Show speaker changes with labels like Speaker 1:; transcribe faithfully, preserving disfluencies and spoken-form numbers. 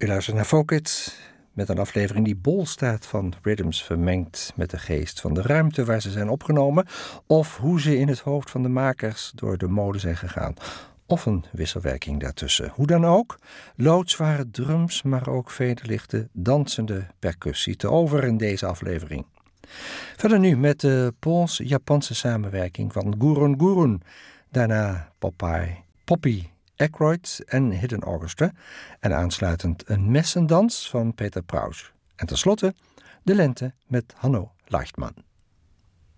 Speaker 1: U luistert naar Folk-It met een aflevering die bol staat van rhythms vermengd met de geest van de ruimte waar ze zijn opgenomen, of hoe ze in het hoofd van de makers door de mode zijn gegaan, of een wisselwerking daartussen. Hoe dan ook, loodzware drums, maar ook vederlichte, dansende percussie te over in deze aflevering. Verder nu met de Pools-Japanse samenwerking van Gurun Gurun, daarna Popeye, Poppy Aykroyd en Hidden Orchestra en aansluitend een messendans van Peter Praus. En tenslotte de lente met Hanno Leichtman.